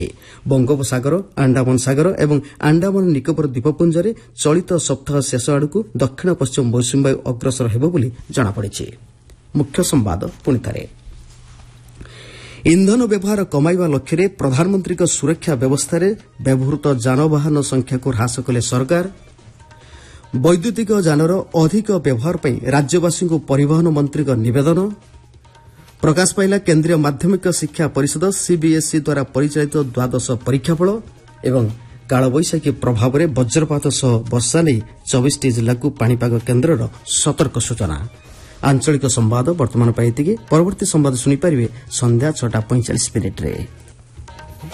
ବଙ୍ଗୋପସାଗର ଆଣ୍ଡାମାନ ସାଗର ଏବଂ ଆଣ୍ଡାମାନ ନିକୋବର ଦ୍ୱୀପପୁଞ୍ଜରେ ଚଳିତ ସପ୍ତାହ ଶେଷ ଆଡ଼କୁ ଦକ୍ଷିଣ ପଶ୍ଚିମ ମୌସୁମୀ ବାୟୁ ଅଗ୍ରସର ହେବ ବୋଲି ଜଣାପଡ଼ିଛି। ମୁଖ୍ୟ ସମ୍ବାଦ ପୁଣିଥରେ। ଇନ୍ଧନ ବ୍ୟବହାର କମାଇବା ଲକ୍ଷ୍ୟରେ ପ୍ରଧାନମନ୍ତ୍ରୀଙ୍କ ସୁରକ୍ଷା ବ୍ୟବସ୍ଥାରେ ବ୍ୟବହୃତ ଯାନବାହନ ସଂଖ୍ୟାକୁ ହ୍ରାସ କଲେ ସରକାର। ବୈଦ୍ୟୁତିକ ଯାନର ଅଧିକ ବ୍ୟବହାର ପାଇଁ ରାଜ୍ୟବାସୀଙ୍କୁ ପରିବହନ ମନ୍ତ୍ରୀଙ୍କ ନିବେଦନ। ପ୍ରକାଶ ପାଇଲା କେନ୍ଦ୍ରୀୟ ମାଧ୍ୟମିକ ଶିକ୍ଷା ପରିଷଦ ସିବିଏସ୍ଇ ଦ୍ୱାରା ପରିଚାଳିତ ଦ୍ୱାଦଶ ପରୀକ୍ଷାଫଳ ଏବଂ କାଳବୈଶାଖୀ ପ୍ରଭାବରେ ବଜ୍ରପାତ ସହ ବର୍ଷା ନେଇ 24ଟି ଜିଲ୍ଲାକୁ ପାଣିପାଗ କେନ୍ଦ୍ରର ସତର୍କ ସୂଚନା। ଆଞ୍ଚଳିକ ସମ୍ବାଦ ବର୍ତ୍ତମାନ ପାଇଁ ଏତିକି। ପରବର୍ତ୍ତୀ ସମ୍ବାଦ ଶୁଣିପାରିବେ ସନ୍ଧ୍ୟା 6:45 ମିନିଟ୍ରେ।